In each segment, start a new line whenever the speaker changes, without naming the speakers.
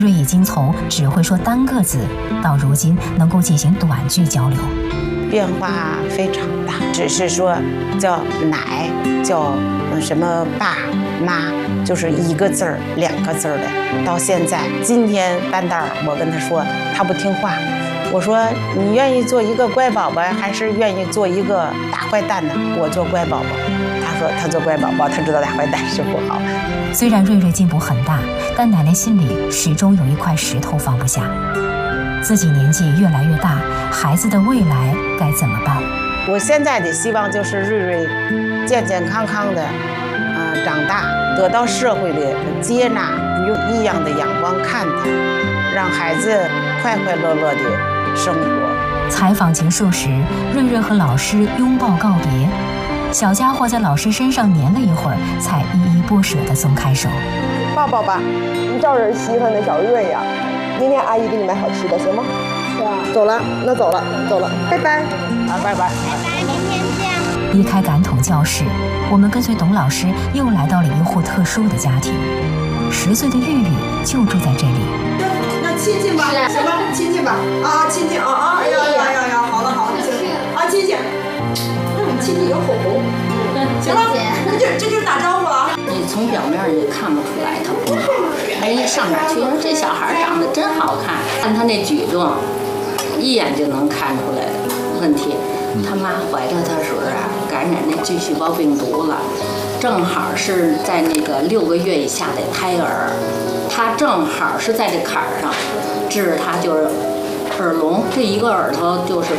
瑞已经从只会说单个字，到如今能够进行短句交流，
变化非常大。只是说叫奶，叫什么爸妈，就是一个字儿、两个字儿的。到现在，今天半道我跟他说，他不听话。我说你愿意做一个乖宝宝，还是愿意做一个大坏蛋呢？我做乖宝宝。他说他做乖宝宝，他知道大坏蛋是不好。
虽然瑞瑞进步很大，但奶奶心里始终有一块石头放不下。自己年纪越来越大，孩子的未来该怎么办？
我现在的希望就是瑞瑞健健康康的，长大，得到社会的接纳，不用异样的眼光看他，让孩子快快乐乐的生活。
采访结束时，瑞瑞和老师拥抱告别。小家伙在老师身上黏了一会儿，才依依不舍地松开手。
抱抱吧，你照着稀罕的小瑞呀。明天阿姨给你买好吃的，行吗？是啊。走了，那走了，拜拜。
拜拜，
明天见。
离开感统教室，我们跟随董老师又来到了一户特殊的家庭。10岁的玉玉就住在这里。
那亲亲吧，行吧，亲亲吧，亲亲哎呀，好了，亲亲。亲亲有口红，行了，这就是打招呼了。
你从表面你看不出来他不好，一上哪去，说这小孩长得真好看，看他那举动，一眼就能看出来问题。他妈怀着他时候感染那巨细胞病毒了，正好是在那个6个月以下的胎儿，他正好是在这坎儿上，治他就是耳聋，这一个耳朵就是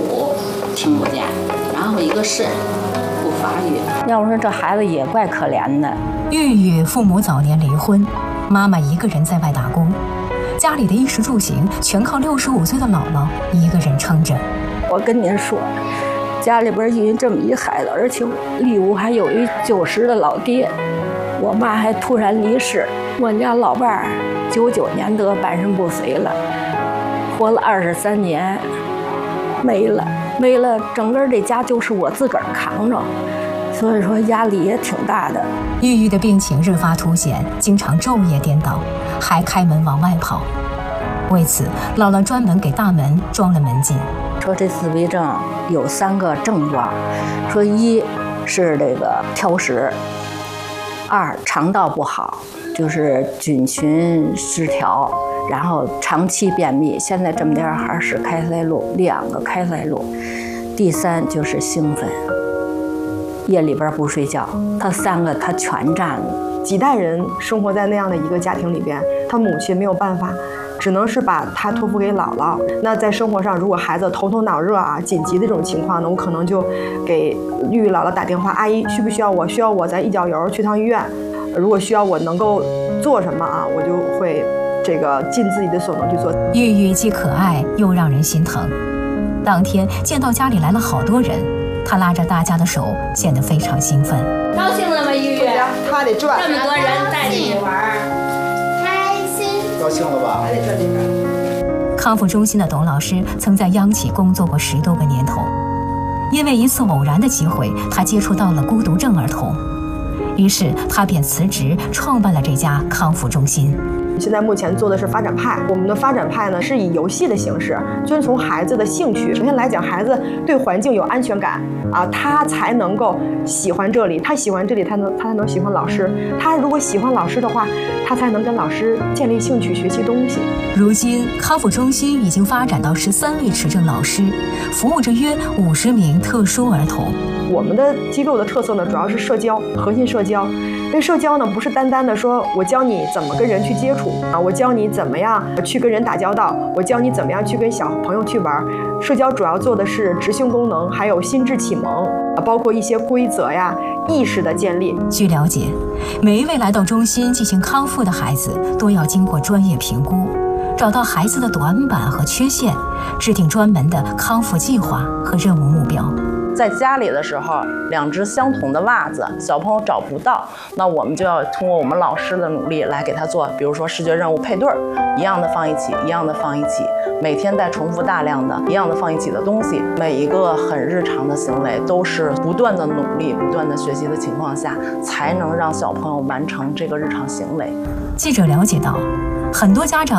85，听不见。然后一个肾不发育，要说这孩子也怪可怜的。
玉玉父母早年离婚，妈妈一个人在外打工，家里的衣食住行全靠65岁的姥姥一个人撑着。
我跟您说，家里边因为这么一孩子，而且里屋还有一90的老爹，我妈还突然离世，我家老伴儿99年得半身不遂了，活了23年，没了，整个这家就是我自个儿扛着，所以说压力也挺大的。
玉玉的病情日发凸显，经常昼夜颠倒，还开门往外跑。为此，姥姥专门给大门装了门禁。
说这自闭症有3个症状，说1是这个挑食，2肠道不好，就是菌群失调。然后长期便秘，现在这么点孩使开塞露，2个开塞露。第3就是兴奋，夜里边不睡觉，他3个他全占了。
几代人生活在那样的一个家庭里边，他母亲没有办法，只能是把他托付给姥姥。那在生活上，如果孩子头疼脑热紧急的这种情况呢，我可能就给玉玉姥姥打电话，阿姨需不需要我？需要我咱一脚油去趟医院。如果需要我能够做什么我就会尽自己的所能去做。
玉玉既可爱又让人心疼。当天见到家里来了好多人，她拉着大家的手，显得非常兴奋。
高兴了吗，玉玉？
他得转。
这么多人带着你玩，开心。
高兴了吧？
还得转这边。
康复中心的董老师曾在央企工作过10多个年头，因为一次偶然的机会，他接触到了孤独症儿童，于是他便辞职，创办了这家康复中心。
现在目前做的是发展派，我们的发展派呢是以游戏的形式，遵从孩子的兴趣。首先来讲，孩子对环境有安全感他才能够喜欢这里，他喜欢这里，他才能喜欢老师。他如果喜欢老师的话，他才能跟老师建立兴趣，学习东西。
如今，康复中心已经发展到13位持证老师，服务着约50名特殊儿童。
我们的机构的特色呢，主要是社交，核心社交。这社交呢，不是单单的说我教你怎么跟人去接触我教你怎么样去跟人打交道，我教你怎么样去跟小朋友去玩。社交主要做的是执行功能，还有心智启蒙包括一些规则意识的建立。
据了解，每一位来到中心进行康复的孩子都要经过专业评估，找到孩子的短板和缺陷，制定专门的康复计划和任务目标。
在家里的时候，2只相同的袜子，小朋友找不到，那我们就要通过我们老师的努力来给他做，比如说视觉任务配对，一样的放一起，一样的放一起，每天在重复大量的一样的放一起的东西，每一个很日常的行为都是不断的努力、不断的学习的情况下，才能让小朋友完成这个日常行为。
记者了解到， 很多家长